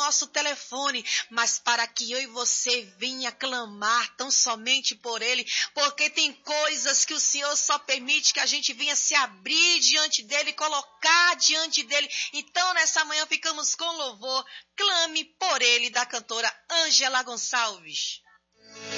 nosso telefone, mas para que eu e você venha clamar tão somente por Ele, porque tem coisas que o Senhor só permite que a gente venha se abrir diante dEle, colocar diante dEle. Então, nessa manhã, ficamos com louvor. Clame por Ele, da cantora Ângela Gonçalves.